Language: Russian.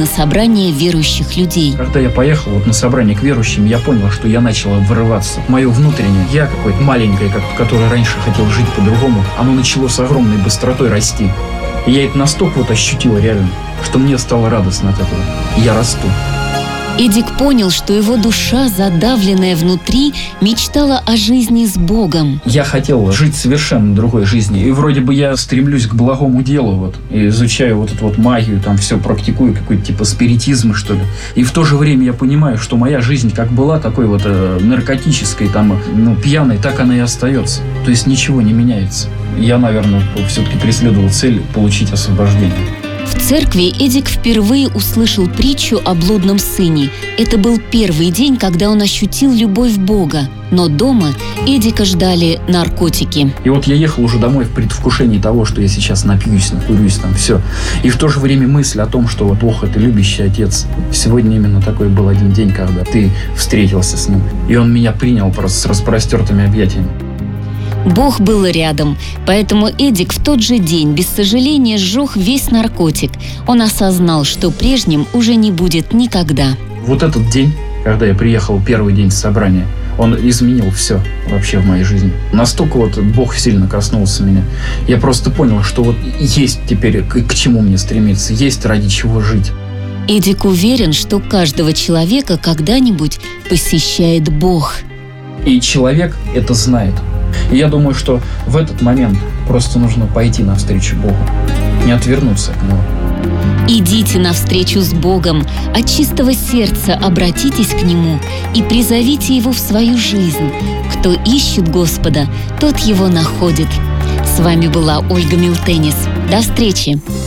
на собрание верующих людей. Когда я поехал на собрание к верующим, я понял, что я начал вырываться. Мое внутреннее я какое-то маленькое, которое раньше хотел жить по-другому, оно начало с огромной быстротой расти. И я это настолько ощутил реально, что мне стало радостно от этого. Я расту. Эдик понял, что его душа, задавленная внутри, мечтала о жизни с Богом. Я хотел жить совершенно другой жизнью. И вроде бы я стремлюсь к благому делу, и изучаю эту магию, там все практикую, какой-то типа спиритизм, что ли. И в то же время я понимаю, что моя жизнь как была такой наркотической, пьяной, так она и остается. То есть ничего не меняется. Я, наверное, все-таки преследовал цель получить освобождение. В церкви Эдик впервые услышал притчу о блудном сыне. Это был первый день, когда он ощутил любовь Бога. Но дома Эдика ждали наркотики. И я ехал уже домой в предвкушении того, что я сейчас напьюсь, накурюсь, все. И в то же время мысль о том, что Бог – это любящий Отец. Сегодня именно такой был один день, когда ты встретился с Ним. И Он меня принял просто с распростертыми объятиями. Бог был рядом, поэтому Эдик в тот же день без сожаления сжег весь наркотик. Он осознал, что прежним уже не будет никогда. Этот день, когда я приехал первый день с собрания, он изменил все вообще в моей жизни. Настолько Бог сильно коснулся меня. Я просто понял, что есть теперь к чему мне стремиться, есть ради чего жить. Эдик уверен, что каждого человека когда-нибудь посещает Бог. И человек это знает. И я думаю, что в этот момент просто нужно пойти навстречу Богу, не отвернуться от Него. Идите навстречу с Богом, от чистого сердца обратитесь к Нему и призовите Его в свою жизнь. Кто ищет Господа, тот Его находит. С вами была Ольга Милтенис. До встречи!